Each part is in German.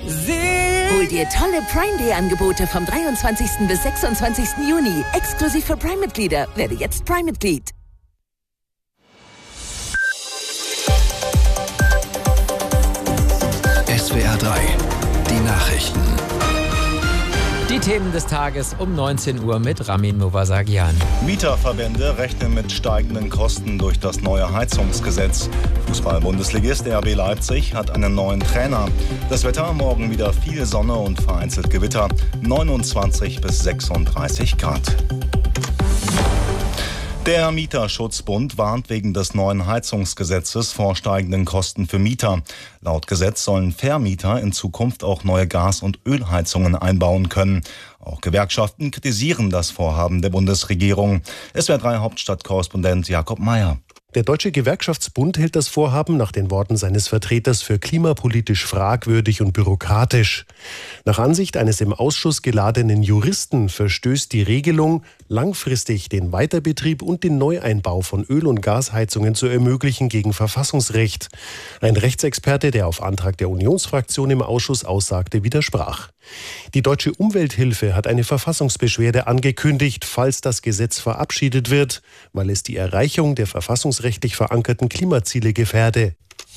Hol dir tolle Prime Day Angebote vom 23. bis 26. Juni. Exklusiv für Prime-Mitglieder. Werde jetzt Prime-Mitglied. SWR 3, die Nachrichten. Die Themen des Tages um 19 Uhr mit Ramin Movasagian. Mieterverbände rechnen mit steigenden Kosten durch das neue Heizungsgesetz. Fußball-Bundesligist RB Leipzig hat einen neuen Trainer. Das Wetter: morgen wieder viel Sonne und vereinzelt Gewitter. 29 bis 36 Grad. Der Mieterschutzbund warnt wegen des neuen Heizungsgesetzes vor steigenden Kosten für Mieter. Laut Gesetz sollen Vermieter in Zukunft auch neue Gas- und Ölheizungen einbauen können. Auch Gewerkschaften kritisieren das Vorhaben der Bundesregierung. SWR 3 Hauptstadtkorrespondent Jakob Meyer. Der Deutsche Gewerkschaftsbund hält das Vorhaben nach den Worten seines Vertreters für klimapolitisch fragwürdig und bürokratisch. Nach Ansicht eines im Ausschuss geladenen Juristen verstößt die Regelung, langfristig den Weiterbetrieb und den Neueinbau von Öl- und Gasheizungen zu ermöglichen, gegen Verfassungsrecht. Ein Rechtsexperte, der auf Antrag der Unionsfraktion im Ausschuss aussagte, widersprach. Die Deutsche Umwelthilfe hat eine Verfassungsbeschwerde angekündigt, falls das Gesetz verabschiedet wird, weil es die Erreichung der verfassungsrechtlich verankerten Klimaziele gefährde.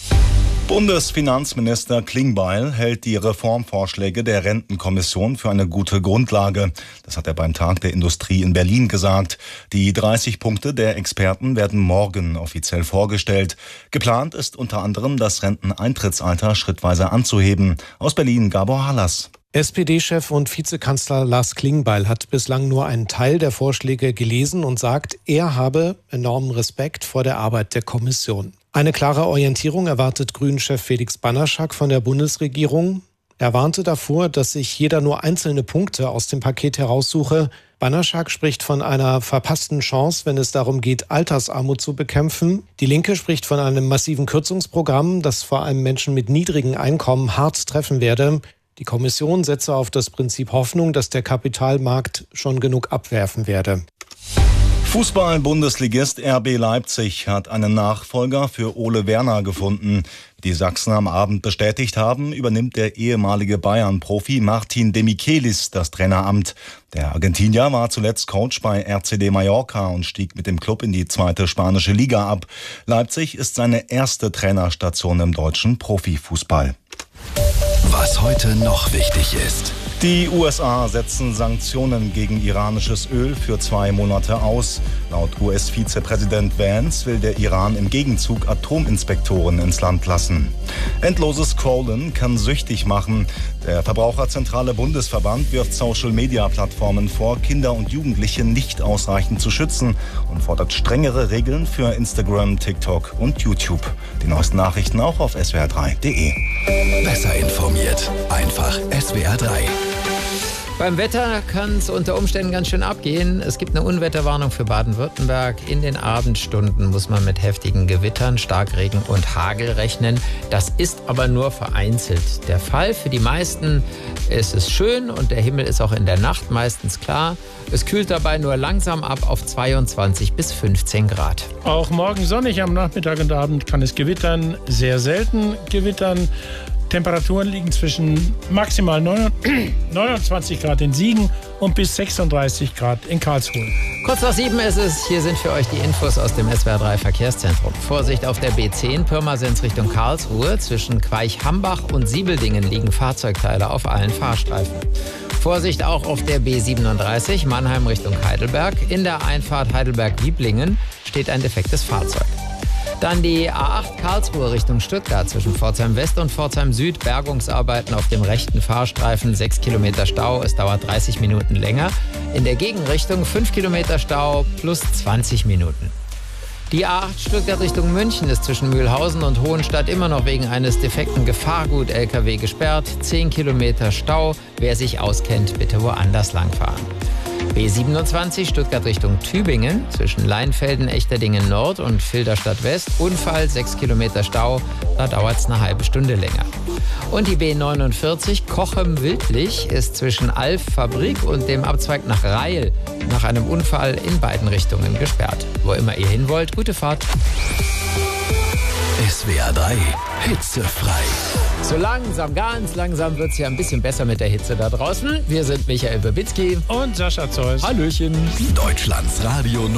Bundesfinanzminister Klingbeil hält die Reformvorschläge der Rentenkommission für eine gute Grundlage. Das hat er beim Tag der Industrie in Berlin gesagt. Die 30 Punkte der Experten werden morgen offiziell vorgestellt. Geplant ist unter anderem, das Renteneintrittsalter schrittweise anzuheben. Aus Berlin Gabor Hallas. SPD-Chef und Vizekanzler Lars Klingbeil hat bislang nur einen Teil der Vorschläge gelesen und sagt, er habe enormen Respekt vor der Arbeit der Kommission. Eine klare Orientierung erwartet Grünen-Chef Felix Banaszak von der Bundesregierung. Er warnte davor, dass sich jeder nur einzelne Punkte aus dem Paket heraussuche. Banaszak spricht von einer verpassten Chance, wenn es darum geht, Altersarmut zu bekämpfen. Die Linke spricht von einem massiven Kürzungsprogramm, das vor allem Menschen mit niedrigen Einkommen hart treffen werde. Die Kommission setze auf das Prinzip Hoffnung, dass der Kapitalmarkt schon genug abwerfen werde. Fußball-Bundesligist RB Leipzig hat einen Nachfolger für Ole Werner gefunden. Wie die Sachsen am Abend bestätigt haben, übernimmt der ehemalige Bayern-Profi Martin de Michelis das Traineramt. Der Argentinier war zuletzt Coach bei RCD Mallorca und stieg mit dem Club in die 2. spanische Liga ab. Leipzig ist seine erste Trainerstation im deutschen Profifußball. Was heute noch wichtig ist. Die USA setzen Sanktionen gegen iranisches Öl für 2 Monate aus. Laut US-Vizepräsident Vance will der Iran im Gegenzug Atominspektoren ins Land lassen. Endloses Scrollen kann süchtig machen. Der Verbraucherzentrale Bundesverband wirft Social-Media-Plattformen vor, Kinder und Jugendliche nicht ausreichend zu schützen und fordert strengere Regeln für Instagram, TikTok und YouTube. Die neuesten Nachrichten auch auf swr3.de. Besser informiert. Einfach SWR 3. Beim Wetter kann es unter Umständen ganz schön abgehen. Es gibt eine Unwetterwarnung für Baden-Württemberg. In den Abendstunden muss man mit heftigen Gewittern, Starkregen und Hagel rechnen. Das ist aber nur vereinzelt der Fall. Für die meisten ist es schön und der Himmel ist auch in der Nacht meistens klar. Es kühlt dabei nur langsam ab auf 22 bis 15 Grad. Auch morgen sonnig, am Nachmittag und Abend kann es gewittern, sehr selten gewittern. Temperaturen liegen zwischen maximal 29 Grad in Siegen und bis 36 Grad in Karlsruhe. Kurz nach 7 ist es. Hier sind für euch die Infos aus dem SWR 3 Verkehrszentrum. Vorsicht auf der B10 Pirmasens Richtung Karlsruhe. Zwischen Queich-Hambach und Siebeldingen liegen Fahrzeugteile auf allen Fahrstreifen. Vorsicht auch auf der B37 Mannheim Richtung Heidelberg. In der Einfahrt Heidelberg-Wieblingen steht ein defektes Fahrzeug. Dann die A8 Karlsruhe Richtung Stuttgart zwischen Pforzheim West und Pforzheim Süd. Bergungsarbeiten auf dem rechten Fahrstreifen, 6 Kilometer Stau. Es dauert 30 Minuten länger. In der Gegenrichtung 5 Kilometer Stau plus 20 Minuten. Die A8 Stuttgart Richtung München ist zwischen Mühlhausen und Hohenstadt immer noch wegen eines defekten Gefahrgut-LKW gesperrt. 10 Kilometer Stau. Wer sich auskennt, bitte woanders langfahren. B27 Stuttgart Richtung Tübingen zwischen Leinfelden, Echterdingen Nord und Filderstadt West. Unfall, 6 Kilometer Stau, da dauert es eine halbe Stunde länger. Und die B49 Kochem-Wildlich ist zwischen Alf Fabrik und dem Abzweig nach Reil nach einem Unfall in beiden Richtungen gesperrt. Wo immer ihr hin wollt, gute Fahrt. SWR 3 hitzefrei. So langsam, ganz langsam wird es ja ein bisschen besser mit der Hitze da draußen. Wir sind Michael Babicki und Sascha Zeus. Hallöchen. Deutschlands Radio